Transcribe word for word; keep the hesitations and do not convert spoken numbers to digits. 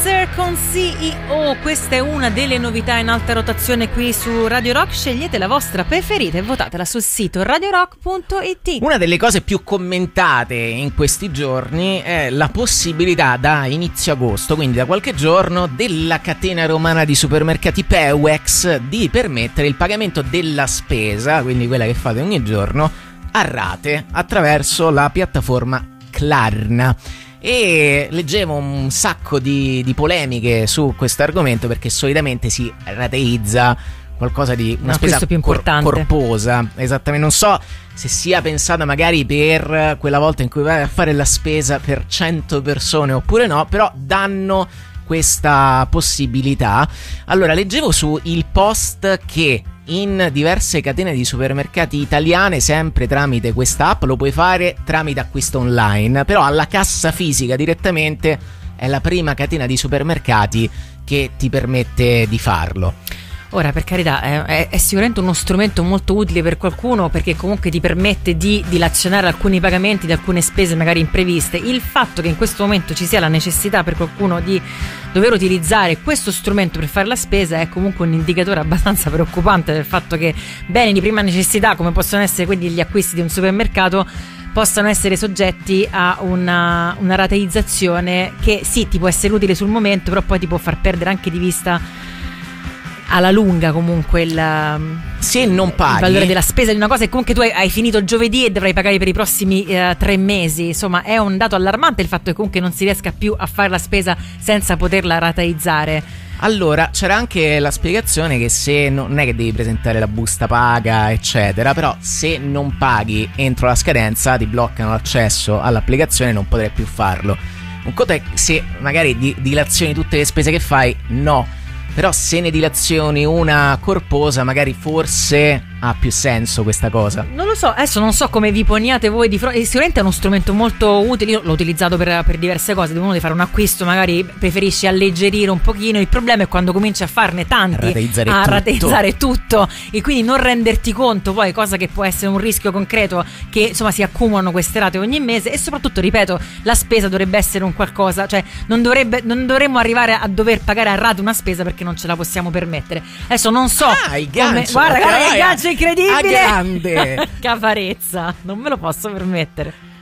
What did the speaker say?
Spencer con C E O. Questa è una delle novità in alta rotazione qui su Radio Rock. Scegliete la vostra preferita e votatela sul sito radio rock punto it. Una delle cose più commentate in questi giorni è la possibilità da inizio agosto, quindi da qualche giorno, della catena romana di supermercati Pewex di permettere il pagamento della spesa, quindi quella che fate ogni giorno, a rate attraverso la piattaforma Klarna. E leggevo un sacco di, di polemiche su questo argomento, perché solitamente si rateizza qualcosa di una no, spesa più cor- importante. corposa. Esattamente, non so se sia pensata magari per quella volta in cui vai a fare la spesa per cento persone oppure no, però danno questa possibilità. Allora, leggevo su Il Post che in diverse catene di supermercati italiane, sempre tramite questa app, lo puoi fare tramite acquisto online, però alla cassa fisica direttamente è la prima catena di supermercati che ti permette di farlo. Ora, per carità, è, è sicuramente uno strumento molto utile per qualcuno, perché comunque ti permette di dilazionare alcuni pagamenti di alcune spese magari impreviste. Il fatto che in questo momento ci sia la necessità per qualcuno di dover utilizzare questo strumento per fare la spesa è comunque un indicatore abbastanza preoccupante del fatto che beni di prima necessità, come possono essere quelli gli acquisti di un supermercato, possano essere soggetti a una, una rateizzazione che sì, ti può essere utile sul momento, però poi ti può far perdere anche di vista alla lunga comunque il, se non paghi, il valore della spesa di una cosa, e comunque tu hai, hai finito giovedì e dovrai pagare per i prossimi eh, tre mesi. Insomma, è un dato allarmante il fatto che comunque non si riesca più a fare la spesa senza poterla rateizzare. Allora, c'era anche la spiegazione che se no, non è che devi presentare la busta paga eccetera, però se non paghi entro la scadenza ti bloccano l'accesso all'applicazione e non potrai più farlo. Un conto è se magari di, dilazioni tutte le spese che fai, no. Però se ne dilazioni una corposa, magari forse ha più senso questa cosa. Non lo so, adesso non so come vi poniate voi di fronte. Sicuramente è uno strumento molto utile. Io l'ho utilizzato per, per diverse cose. Uno di fare un acquisto, magari preferisci alleggerire un pochino. Il problema è quando cominci a farne tanti, rateizzare a tutto. rateizzare tutto, e quindi non renderti conto poi, cosa che può essere un rischio concreto, che insomma si accumulano queste rate ogni mese. E soprattutto, ripeto, la spesa dovrebbe essere un qualcosa, cioè non dovrebbe non dovremmo arrivare a dover pagare a rate una spesa perché non ce la possiamo permettere. Adesso non so ah, il gancio, come, guarda, guarda che gancio incredibile, a grande caparezza, non me lo posso permettere.